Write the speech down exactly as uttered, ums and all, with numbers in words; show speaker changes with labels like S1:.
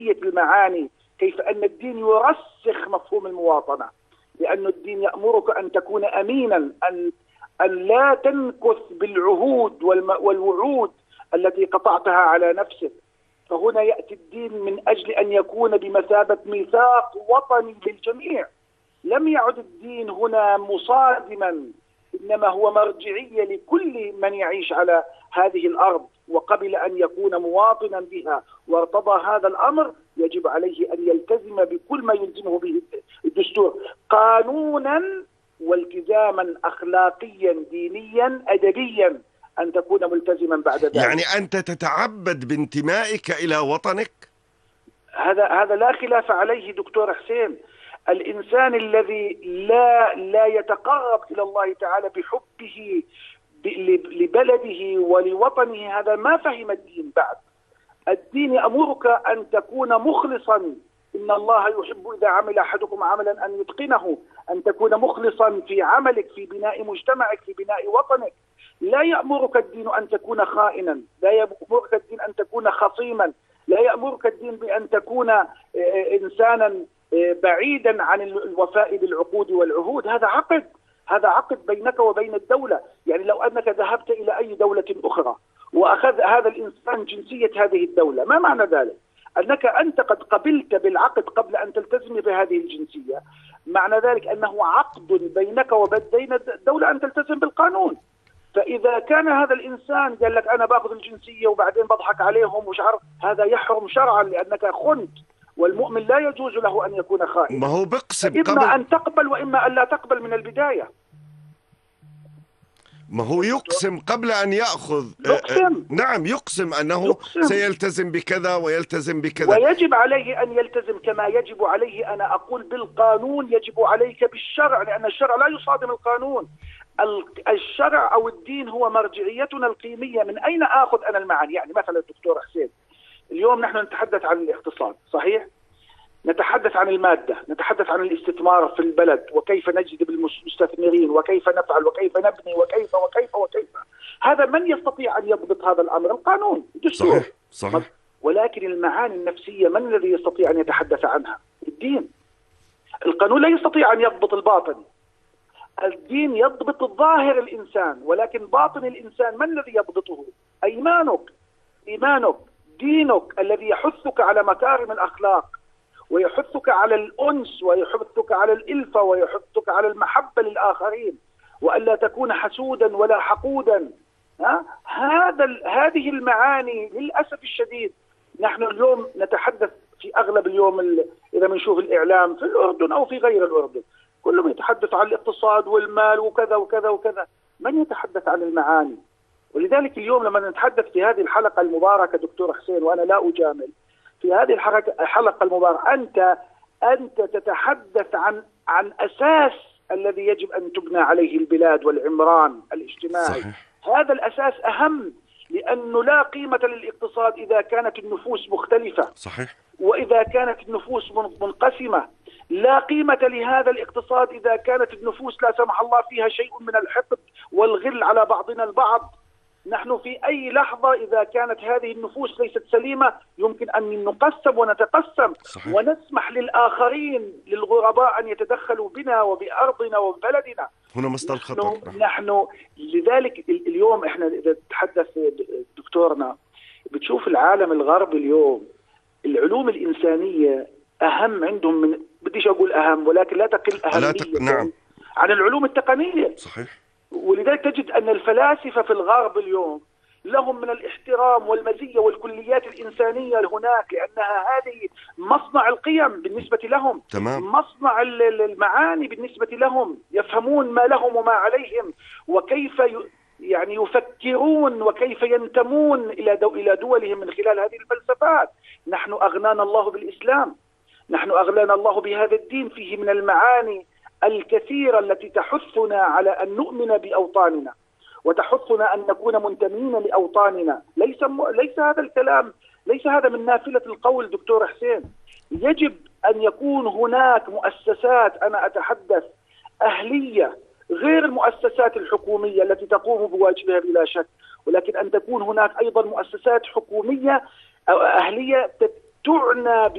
S1: المعاني، كيف أن الدين يرسخ مفهوم المواطنة، لأن الدين يأمرك أن تكون أمينا، أن أن لا تنكث بالعهود والوعود التي قطعتها على نفسك. فهنا يأتي الدين من أجل أن يكون بمثابة ميثاق وطني للجميع. لم يعد الدين هنا مصادما، إنما هو مرجعية لكل من يعيش على هذه الأرض، وقبل أن يكون مواطنا بها وارتضى هذا الأمر يجب عليه أن يلتزم بكل ما يلزمه به الدستور قانونا والتزاما أخلاقيا دينيا أدبيا، أن تكون ملتزما بعد ذلك.
S2: يعني أنت تتعبد بانتمائك إلى وطنك؟
S1: هذا هذا لا خلاف عليه دكتور حسين. الإنسان الذي لا لا يتقرب إلى الله تعالى بحبه لبلده ولوطنه هذا ما فهم الدين بعد. الدين يأمرك أن تكون مخلصا، إن الله يحب إذا عمل أحدكم عملا أن يتقنه، أن تكون مخلصا في عملك، في بناء مجتمعك، في بناء وطنك. لا يأمرك الدين أن تكون خائنا، لا يأمرك الدين أن تكون خصيما، لا يأمرك الدين بأن تكون إنسانا بعيدا عن الوفاء بالعقود والعهود. هذا عقد، هذا عقد بينك وبين الدولة. يعني لو أنك ذهبت إلى أي دولة أخرى وأخذ هذا الإنسان جنسية هذه الدولة، ما معنى ذلك؟ أنك أنت قد قبلت بالعقد قبل أن تلتزم بهذه الجنسية. معنى ذلك أنه عقد بينك وبين الدولة أن تلتزم بالقانون. فإذا كان هذا الإنسان قال لك أنا باخذ الجنسية وبعدين بضحك عليهم ومش عارف، هذا يحرم شرعا لأنك خنت، والمؤمن لا يجوز له أن يكون خائنا.
S2: ما هو بقسم
S1: إما
S2: قبل
S1: أن تقبل وإما أن لا تقبل من البداية.
S2: ما هو يقسم قبل أن يأخذ.
S1: يقسم.
S2: نعم يقسم أنه
S1: يقسم.
S2: سيلتزم بكذا ويلتزم بكذا،
S1: ويجب عليه أن يلتزم كما يجب عليه، أنا أقول بالقانون، يجب عليك بالشرع، لأن الشرع لا يصادم القانون. الشرع أو الدين هو مرجعيتنا القيمية. من أين آخذ أنا المعاني؟ يعني مثلا دكتور حسين، اليوم نحن نتحدث عن الاقتصاد، صحيح؟ نتحدث عن المادة، نتحدث عن الاستثمار في البلد وكيف نجذب المستثمرين وكيف نفعل وكيف نبني وكيف وكيف وكيف. هذا من يستطيع أن يضبط هذا الأمر؟ القانون، الدستور.
S2: صحيح. صحيح.
S1: ولكن المعاني النفسية من الذي يستطيع أن يتحدث عنها؟ الدين. القانون لا يستطيع أن يضبط الباطن، الدين يضبط الظاهر الإنسان، ولكن باطن الإنسان من الذي يضبطه؟ إيمانك، إيمانك، دينك الذي يحثك على مكارم الأخلاق ويحثك على الأنس ويحثك على الإلفة ويحثك على المحبة للآخرين، وألا تكون حسودا ولا حقودا. ها؟ هذا هذه المعاني للأسف الشديد نحن اليوم نتحدث في أغلب اليوم إذا بنشوف الإعلام في الأردن أو في غير الأردن كلهم يتحدث عن الاقتصاد والمال وكذا وكذا وكذا، من يتحدث عن المعاني؟ ولذلك اليوم لما نتحدث في هذه الحلقة المباركة دكتور حسين، وأنا لا أجامل في هذه الحلقة المباركة، أنت أنت تتحدث عن عن أساس الذي يجب أن تبنى عليه البلاد والعمران الاجتماعي.
S2: صحيح.
S1: هذا الأساس أهم، لأنه لا قيمة للاقتصاد إذا كانت النفوس مختلفة.
S2: صحيح.
S1: وإذا كانت النفوس منقسمة. لا قيمة لهذا الاقتصاد إذا كانت النفوس لا سمح الله فيها شيء من الحقد والغل على بعضنا البعض. نحن في أي لحظة إذا كانت هذه النفوس ليست سليمة يمكن أن نقسم ونتقسم.
S2: صحيح.
S1: ونسمح للآخرين للغرباء أن يتدخلوا بنا وبأرضنا وببلدنا.
S2: هنا مصدر الخطر.
S1: نحن, نحن لذلك اليوم إحنا إذا تحدث دكتورنا بتشوف العالم الغربي اليوم العلوم الإنسانية أهم عندهم، من بديش أقول أهم ولكن لا تقل أهمية
S2: تق... نعم.
S1: عن العلوم التقنية.
S2: صحيح.
S1: ولذلك تجد أن الفلاسفة في الغرب اليوم لهم من الاحترام والمزية والكليات الإنسانية هناك، لأنها هذه مصنع القيم بالنسبة لهم.
S2: تمام.
S1: مصنع المعاني بالنسبة لهم، يفهمون ما لهم وما عليهم وكيف يعني يفكرون وكيف ينتمون إلى دو إلى دولهم من خلال هذه الفلسفات. نحن أغنانا الله بالإسلام، نحن أغنانا الله بهذا الدين، فيه من المعاني الكثيرة التي تحثنا على أن نؤمن بأوطاننا وتحثنا أن نكون منتمين لأوطاننا. ليس م... ليس هذا الكلام، ليس هذا من نافلة القول دكتور حسين. يجب أن يكون هناك مؤسسات، أنا أتحدث أهلية غير المؤسسات الحكومية التي تقوم بواجبها بلا شك، ولكن أن تكون هناك أيضا مؤسسات حكومية أو أهلية تعنى